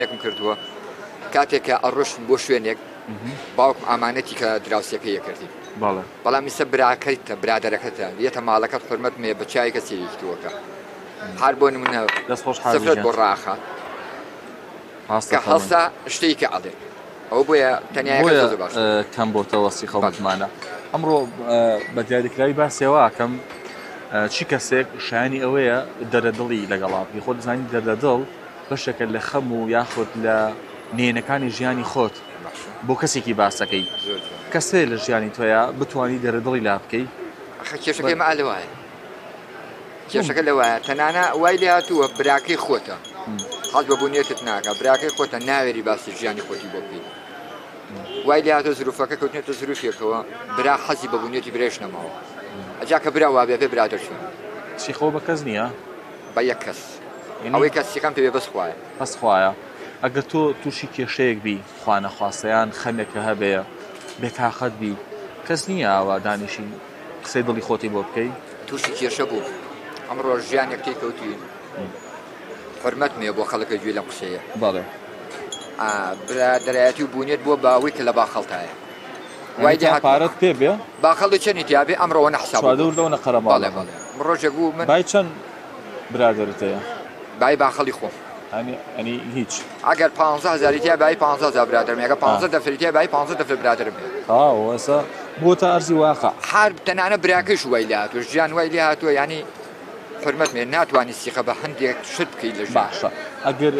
یەکم کردووە کاتێککە ئەڕۆشتن بۆ شوێنێک باوکم ئامانەتی کە دراوسەکە یەکردی بەڵام میسە براکەیتە برادەرەکەتە یەتە ماڵەکەت حرمەت مێ بە چای کە سێریکتووەکە هەر بۆ نمونە سفرەت بۆ ڕاخە کە هەڵسا شتێککە ئەڵێ ئەو بۆیە تەنیایە باش کەم بۆتەوە سیخە بەتمانە ئەمڕۆ بە دیاریکراوی باسێواکەم چی کەسێک شایانی ئەوەیە دەرەدڵی لەگەڵاپی خۆ دەزانی دەردەدڵ بەشێکە لە خەم و یاخود لە نێنەکانی ژیانی خۆت بۆ کەسێکی باسەکەی کەسێ لە ژیانی تۆیە بتوانی دەرەدڵی لا بکەی کێشەکەی مە لەوایە کێشەکە لەوایە تەنانە وای لێ هاتووە براکەی خۆتە حەز بە بوونیێتت ناکە براکەی خۆتە ناوێری باسی ژیانی خۆتی بۆ بکەیت وای لێ هاتۆ زروفەکە کەوتنێتە زروفێکەوە برا حەزی بە بوونیێتی برێش نەماوە ئەجا کە برا وا بێ پێ برا دەچوون چیخۆ بە کەس نییە بە یەک کەس ئەوەی کەسیەکەم پێ بەس خوایە بەس خوایە ئەگەر تۆ تووشی کێشەیەک بی خوانەخواستەیان خەمێکە هەبەیە بێتاقەت بی کەس نییە ئاوا دانیشی قسەی دڵی خۆتی بۆ بکەی تووشی کێشە بوو ئەمڕۆ ژیانێک تێی کەوتوین حرمەت مێ بۆ خەڵکە گوێ لەم قسەیە بەڵێ برادەرایەتی و بوونیێت بۆ باوی کە لە باخەڵتایە وای پارەت پێ بێ باخەڵی چەندی تیابێ ئەمڕۆوە نەحساب دوورەوە نەقەرەماڵێ ڕۆژێک بوو من بای چەند برادرت هەیە بای باخەڵی خۆم ئەنی هیچ ئەگەر 15,000 تیا بای 15,000 برادرم ئەگەر 15 دەفری تیا بای 15 دەفر برادرم ئەوەسا بۆ تا ئەرزی واقع هەر تەنانە براکەش وای لێ هاتووە ژیان وای لێ هاتووە ینی حرمەت مێ ناتوانانی سیخە بە هەندێک شت بکەیت لە باشە ئەگەر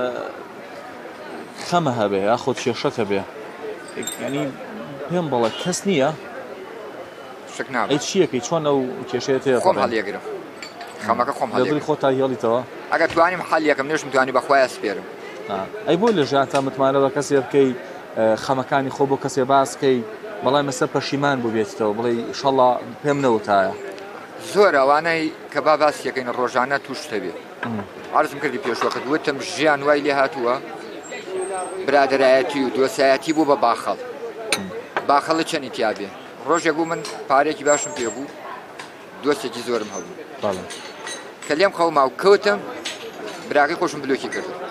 خەمە هەبێ یا خۆت کێشەتە بێ ینی پێم بەڵێ کەس نییە شک نابێت ئەی چیەکەی چۆن ئەو کێشەیە تێ خۆم هەڵیەگرم خەمەکە خۆم هەڵی خۆ تا هێڵیتەوە ئەگەر توانیم حەلیەکەم نوێش توانی بەخوایە سپێرم ئەی بۆ لە ژیانتا متمانە بە کەسێ بکەی خەمەکانی خۆ بۆ کەسێ باسکەی بەڵام مەسەر پەشیمان بوو بێتەوە بڵێ ئیشەڵڵا پێم نەوتایە زۆر ئەوانەی کە با باسیەکەین ڕۆژانە تووشتە بێت عەرزم کردی پێشوەکەت وتم ژیان وای لێ هاتووە برادەرایەتی و دۆسایەتی بوو بە باخەڵ باخەڵی چەندی تیابێ ڕۆژێک بوو من پارێکی باشم پێ بوو دۆستێکی زۆرم هەبوو کە لێم خەوما و کەوتم براکەی خۆشم بلۆکی کردم